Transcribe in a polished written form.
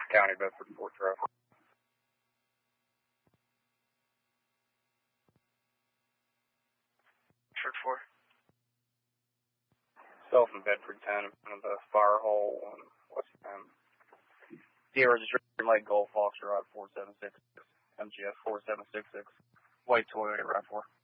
County, Bedford, Fort Drive. Bedford 4. Self in Bedford Town in front of the fire hole on what's the name? Sierra Registration Lake Golf Fox Drive 4766, MGF 4766, white Toyota RAV4.